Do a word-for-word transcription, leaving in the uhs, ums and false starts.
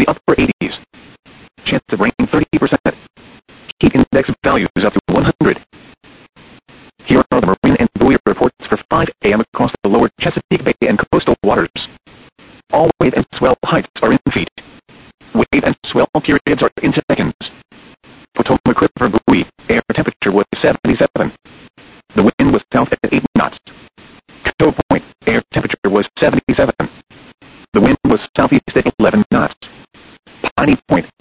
the upper eighties. Chance of rain thirty percent. Heat index values up to one hundred. Here are the marine and buoy reports for five A M across the lower Chesapeake Bay and coastal waters. All wave and swell heights are in feet. Wave and swell periods are in seconds. Potomac River buoy, air temperature was seventy-seven. The wind was south at eight knots. Cove Point, air temperature was seventy-seven. The wind was southeast at eleven knots. Piney Point,